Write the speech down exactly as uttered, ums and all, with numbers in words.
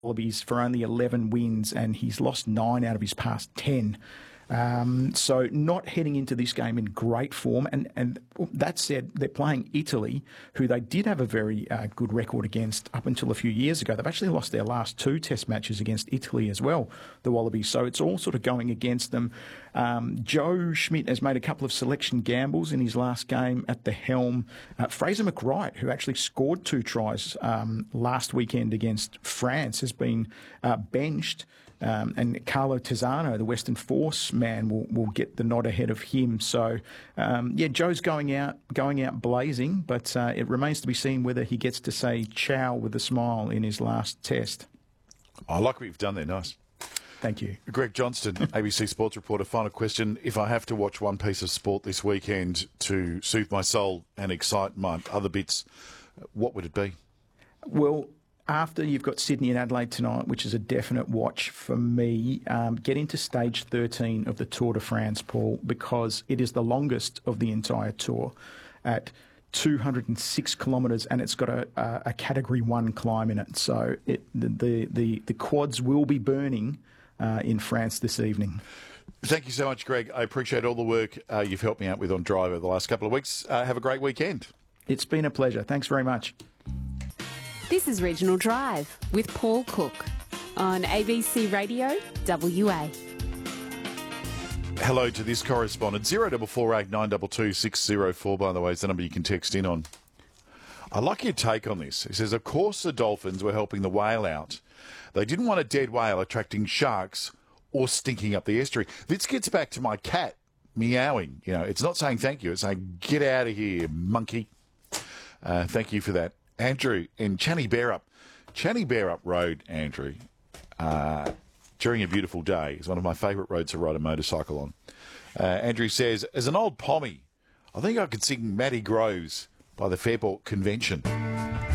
Wallabies for only eleven wins, and he's lost nine out of his past ten. Um, so not heading into this game in great form. And, and that said, they're playing Italy, who they did have a very uh, good record against up until a few years ago. They've actually lost their last two test matches against Italy as well, the Wallabies. So it's all sort of going against them. Um, Joe Schmidt has made a couple of selection gambles in his last game at the helm. Uh, Fraser McWright, who actually scored two tries um, last weekend against France, has been uh, benched. Um, and Carlo Tizzano, the Western Force man, will, will get the nod ahead of him. So, um, yeah, Joe's going out going out blazing, but uh, it remains to be seen whether he gets to say ciao with a smile in his last test. I like what you've done there. Nice. Thank you. Greg Johnston, A B C Sports reporter. Final question. If I have to watch one piece of sport this weekend to soothe my soul and excite my other bits, what would it be? Well, after you've got Sydney and Adelaide tonight, which is a definite watch for me, um, get into stage thirteen of the Tour de France, Paul, because it is the longest of the entire tour at two hundred six kilometres, and it's got a, a, a Category one climb in it. So it, the, the, the, the quads will be burning uh, in France this evening. Thank you so much, Greg. I appreciate all the work uh, you've helped me out with on Drive over the last couple of weeks. Uh, have a great weekend. It's been a pleasure. Thanks very much. This is Regional Drive with Paul Cook on A B C Radio W A. Hello to this correspondent. zero four four eight nine two two six zero four, by the way, is the number you can text in on. I like your take on this. He says, of course the Dolphins were helping the whale out. They didn't want a dead whale attracting sharks or stinking up the estuary. This gets back to my cat meowing. You know, it's not saying thank you. It's saying, get out of here, monkey. Uh, thank you for that. Andrew in Channy Bearup. Channy Bearup Road, Andrew, uh, during a beautiful day, is one of my favourite roads to ride a motorcycle on. Uh, Andrew says, as an old pommy, I think I could sing Matty Groves by the Fairport Convention.